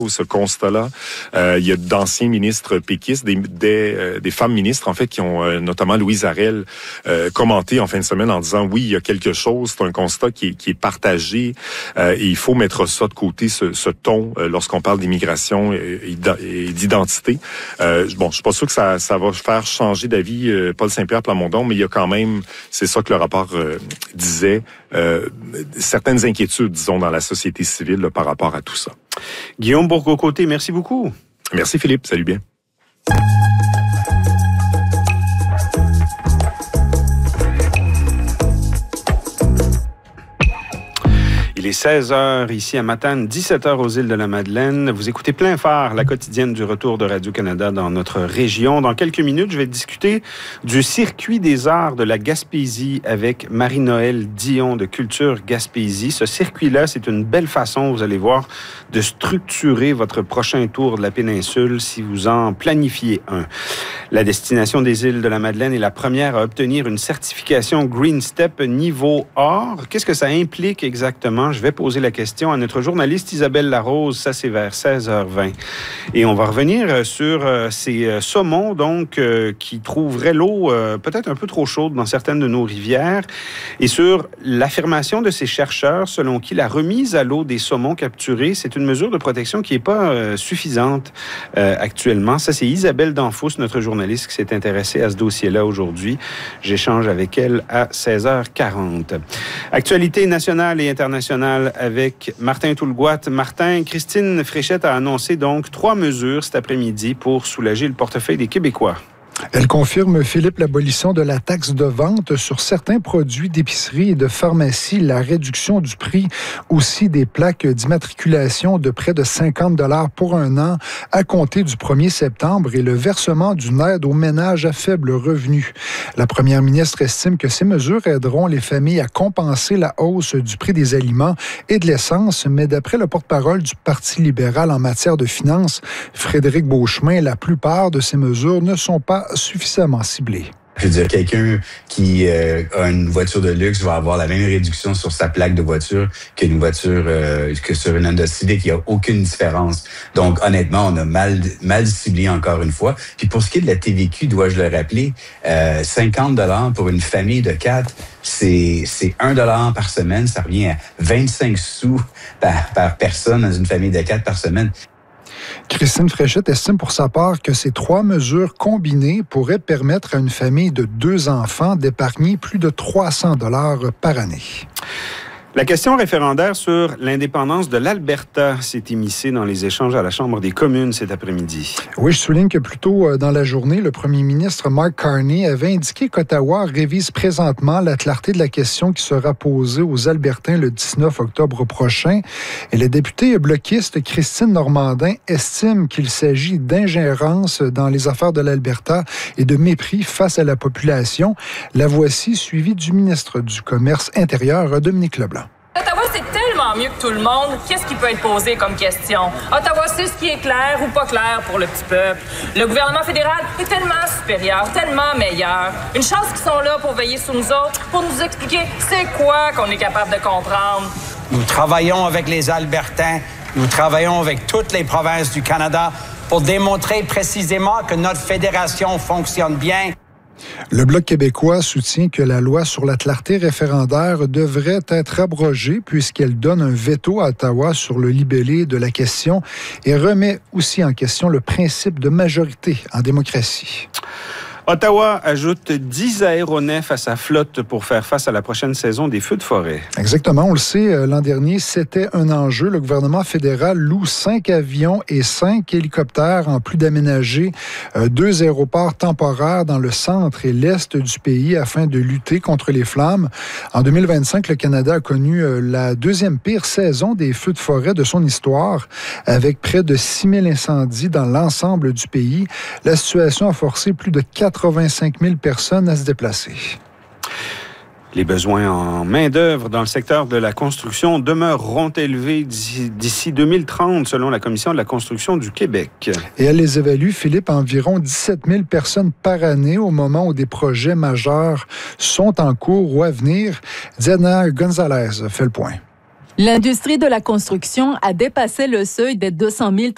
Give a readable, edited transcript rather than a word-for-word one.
ce constat-là. Il y a d'anciens ministres péquistes, des femmes ministres, en fait, qui ont, notamment Louise Arel, commenté en fin de semaine en disant, oui, il y a quelque chose, c'est un constat qui est partagé, et il faut mettre ça de côté, ce ton, lorsqu'on parle d'immigration et d'identité. Bon, je suis pas sûr que ça va faire changer d'avis Paul Saint-Pierre Plamondon, mais il y a quand même, c'est ça que le rapport disait, certaines inquiétudes, disons, dans la société civile là, par rapport à tout ça. Guillaume Bourgault-Côté, merci beaucoup. Merci Philippe, salut bien. Il est 16h ici à Matane, 17h aux îles de la Madeleine. Vous écoutez Plein Phare, la quotidienne du retour de Radio-Canada dans notre région. Dans quelques minutes, je vais discuter du circuit des arts de la Gaspésie avec Marie-Noëlle Dion de Culture Gaspésie. Ce circuit-là, c'est une belle façon, vous allez voir, de structurer votre prochain tour de la péninsule si vous en planifiez un. La destination des îles de la Madeleine est la première à obtenir une certification Green Step niveau or. Qu'est-ce que ça implique exactement? Je vais poser la question à notre journaliste Isabelle Larose. Ça, c'est vers 16h20. Et on va revenir sur ces saumons, donc, qui trouveraient l'eau peut-être un peu trop chaude dans certaines de nos rivières, et sur l'affirmation de ces chercheurs selon qui la remise à l'eau des saumons capturés, c'est une mesure de protection qui n'est pas suffisante actuellement. Ça, c'est Isabelle Danfous, notre journaliste, qui s'est intéressée à ce dossier-là aujourd'hui. J'échange avec elle à 16h40. Actualité nationale et internationale avec Martin Toulgoat. Martin, Christine Fréchette a annoncé donc 3 mesures cet après-midi pour soulager le portefeuille des Québécois. Elle confirme, Philippe, l'abolition de la taxe de vente sur certains produits d'épicerie et de pharmacie, la réduction du prix aussi des plaques d'immatriculation de près de 50 $ pour un an à compter du 1er septembre et le versement d'une aide aux ménages à faible revenu. La première ministre estime que ces mesures aideront les familles à compenser la hausse du prix des aliments et de l'essence, mais d'après le porte-parole du Parti libéral en matière de finances, Frédéric Beauchemin, la plupart de ces mesures ne sont pas suffisamment ciblées. Je veux dire, quelqu'un qui a une voiture de luxe va avoir la même réduction sur sa plaque de voiture qu'une voiture que sur une Honda Civic. Il n'y a aucune différence. Donc, honnêtement, on a mal ciblé encore une fois. Puis pour ce qui est de la TVQ, dois-je le rappeler, 50 $ pour une famille de 4, c'est 1 $ par semaine. Ça revient à 25 sous par personne dans une famille de 4 par semaine. Christine Fréchette estime pour sa part que ces 3 mesures combinées pourraient permettre à une famille de 2 enfants d'épargner plus de 300 $ par année. La question référendaire sur l'indépendance de l'Alberta s'est immiscée dans les échanges à la Chambre des communes cet après-midi. Oui, je souligne que plus tôt dans la journée, le premier ministre Mark Carney avait indiqué qu'Ottawa révise présentement la clarté de la question qui sera posée aux Albertains le 19 octobre prochain. Et la députée bloquiste Christine Normandin estime qu'il s'agit d'ingérence dans les affaires de l'Alberta et de mépris face à la population. La voici, suivie du ministre du Commerce intérieur, Dominique Leblanc. Ottawa, c'est tellement mieux que tout le monde. Qu'est-ce qui peut être posé comme question? Ottawa, c'est ce qui est clair ou pas clair pour le petit peuple. Le gouvernement fédéral est tellement supérieur, tellement meilleur. Une chance qu'ils sont là pour veiller sur nous autres, pour nous expliquer c'est quoi qu'on est capable de comprendre. Nous travaillons avec les Albertains, nous travaillons avec toutes les provinces du Canada pour démontrer précisément que notre fédération fonctionne bien. Le Bloc québécois soutient que la loi sur la clarté référendaire devrait être abrogée puisqu'elle donne un veto à Ottawa sur le libellé de la question et remet aussi en question le principe de majorité en démocratie. Ottawa ajoute 10 aéronefs à sa flotte pour faire face à la prochaine saison des feux de forêt. Exactement. On le sait, l'an dernier, c'était un enjeu. Le gouvernement fédéral loue 5 avions et 5 hélicoptères en plus d'aménager 2 aéroports temporaires dans le centre et l'est du pays afin de lutter contre les flammes. En 2025, le Canada a connu la 2e pire saison des feux de forêt de son histoire, avec près de 6000 incendies dans l'ensemble du pays. La situation a forcé plus de 85 000 personnes à se déplacer. Les besoins en main-d'œuvre dans le secteur de la construction demeureront élevés d'ici 2030, selon la Commission de la construction du Québec. Et elle les évalue, Philippe, à environ 17 000 personnes par année au moment où des projets majeurs sont en cours ou à venir. Diana Gonzalez fait le point. L'industrie de la construction a dépassé le seuil des 200 000